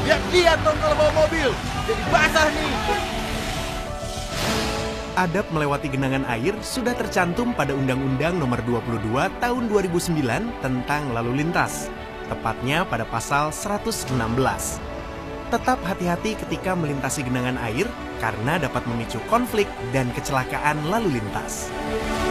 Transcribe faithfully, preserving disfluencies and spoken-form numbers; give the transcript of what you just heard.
Lihat-lihat dong kalau bawa mobil, jadi basah nih. Adab melewati genangan air sudah tercantum pada Undang-Undang Nomor dua puluh dua Tahun dua ribu sembilan tentang lalu lintas, tepatnya pada pasal seratus enam belas. Tetap hati-hati ketika melintasi genangan air karena dapat memicu konflik dan kecelakaan lalu lintas.